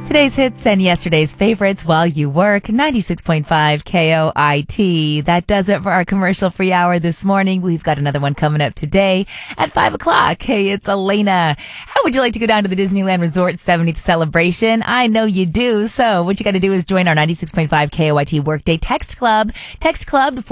Today's hits and yesterday's favorites while you work. 96.5 KOIT. That does it for our commercial-free hour this morning. We've got another one coming up today at 5 o'clock. Hey, it's Elena. How would you like to go down to the Disneyland Resort 70th celebration? I know you do. So what you got to do is join our 96.5 KOIT Workday Text Club. Text Club to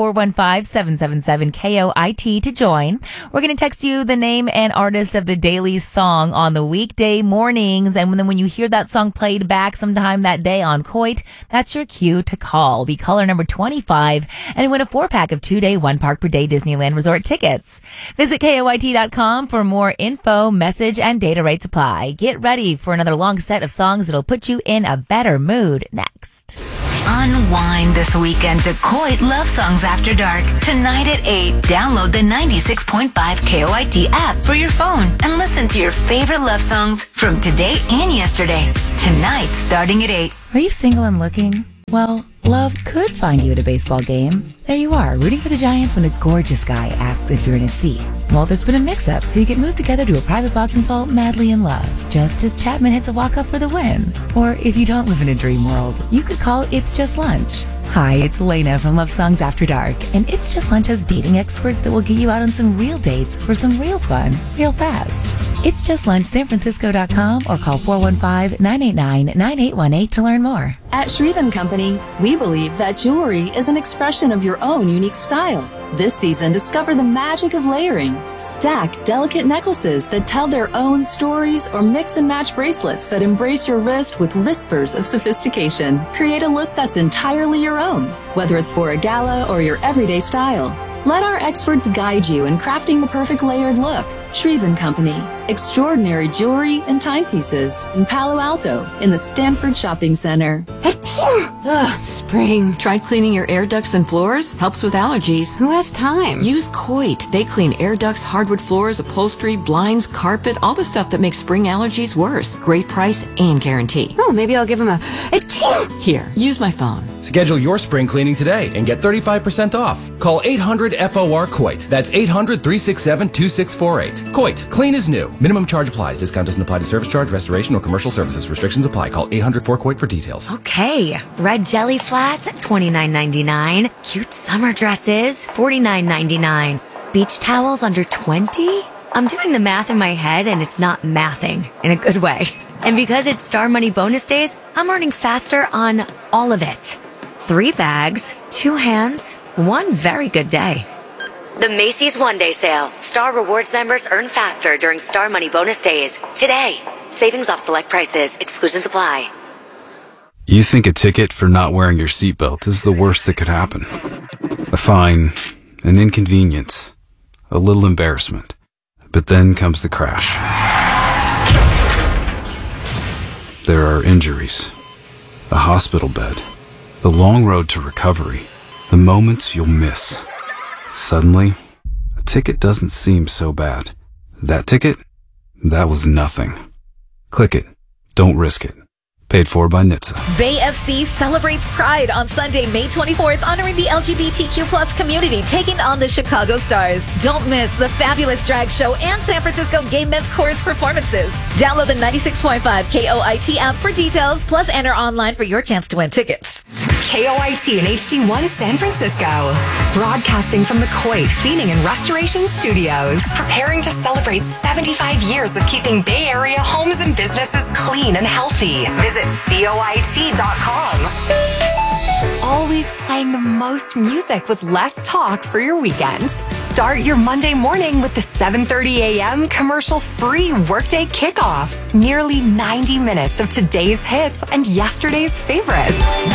415-777-KOIT to join. We're going to text you the name and artist of the daily song on the weekday mornings. And then when you hear that song played back sometime that day on Coit, that's your cue to call. Be caller number 25 and win a 4-pack of 2-day, 1-park per day Disneyland Resort tickets. Visit KOIT.com for more info, message, and data rates apply. Get ready for another long set of songs that'll put you in a better mood next. Unwind this weekend to Coit Love Songs After Dark. Tonight at 8, download the 96.5 KOIT app for your phone and listen to your favorite love songs from today and yesterday. Tonight, starting at 8. Are you single and looking? Well, love could find you at a baseball game. There you are, rooting for the Giants when a gorgeous guy asks if you're in his seat. Well, there's been a mix-up, so you get moved together to a private box and fall madly in love, just as Chapman hits a walk-up for the win. Or if you don't live in a dream world, you could call It's Just Lunch. Hi, it's Elena from Love Songs After Dark, and It's Just Lunch has dating experts that will get you out on some real dates for some real fun, real fast. It's Just Lunch, SanFrancisco.com, or call 415-989-9818 to learn more. At Shreve & Company, we believe that jewelry is an expression of your own unique style. This season, discover the magic of layering. Stack delicate necklaces that tell their own stories, or mix and match bracelets that embrace your wrist with whispers of sophistication. Create a look that's entirely your own, whether it's for a gala or your everyday style. Let our experts guide you in crafting the perfect layered look. Shreve & Company, extraordinary jewelry and timepieces in Palo Alto in the Stanford Shopping Center. Ugh, spring. Tried cleaning your air ducts and floors? Helps with allergies. Who has time? Use Coit. They clean air ducts, hardwood floors, upholstery, blinds, carpet, all the stuff that makes spring allergies worse. Great price and guarantee. Oh, maybe I'll give them a Here, use my phone. Schedule your spring cleaning today and get 35% off. Call 800-FOR-COIT. That's 800-367-2648. Coit, clean is new. Minimum charge applies. Discount doesn't apply to service charge, restoration, or commercial services. Restrictions apply. Call 800-4-COIT for details. Okay, red jelly flats at $29.99. Cute summer dresses, $49.99. Beach towels under $20? I'm doing the math in my head and it's not mathing in a good way. And because it's Star Money bonus days, I'm earning faster on all of it. 3 bags, 2 hands, 1 very good day. The Macy's One Day Sale. Star Rewards members earn faster during Star Money bonus days. Today. Savings off select prices. Exclusions apply. You think a ticket for not wearing your seatbelt is the worst that could happen. A fine, an inconvenience, a little embarrassment. But then comes the crash. There are injuries, a hospital bed, the long road to recovery, the moments you'll miss. Suddenly, a ticket doesn't seem so bad. That ticket? That was nothing. Click it. Don't risk it. Paid for by NHTSA. Bay FC celebrates Pride on Sunday, May 24th, honoring the LGBTQ plus community, taking on the Chicago Stars. Don't miss the fabulous drag show and San Francisco Gay Men's Chorus performances. Download the 96.5 KOIT app for details, plus enter online for your chance to win tickets. KOIT and HD1 San Francisco. Broadcasting from the Coit Cleaning and Restoration Studios. Preparing to celebrate 75 years of keeping Bay Area homes and businesses clean and healthy. Visit COIT.com. Always playing the most music with less talk for your weekend. Start your Monday morning with the 7:30 a.m. commercial-free Workday Kickoff. Nearly 90 minutes of today's hits and yesterday's favorites.